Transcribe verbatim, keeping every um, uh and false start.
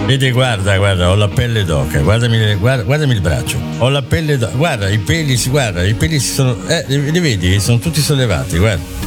Vedi, guarda, guarda, ho la pelle d'oca, guardami, guarda, guardami il braccio, ho la pelle d'oca, guarda, i peli, si guarda, i peli si sono, eh, li vedi? Sono tutti sollevati, guarda.